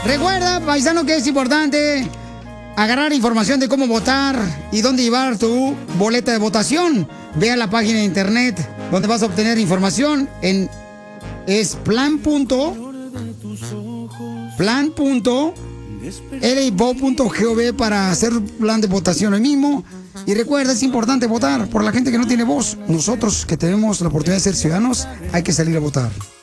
Recuerda, paisano, que es importante agarrar información de cómo votar y dónde llevar tu boleta de votación. Ve a la página de internet donde vas a obtener información en plan.lavote.gov para hacer plan de votación hoy mismo. Y recuerda, es importante votar por la gente que no tiene voz. Nosotros que tenemos la oportunidad de ser ciudadanos, hay que salir a votar.